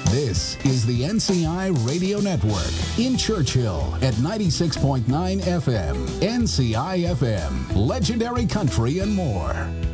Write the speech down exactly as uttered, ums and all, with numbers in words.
This is the N C I Radio Network in Churchill at ninety-six point nine F M, N C I F M, Legendary Country and more.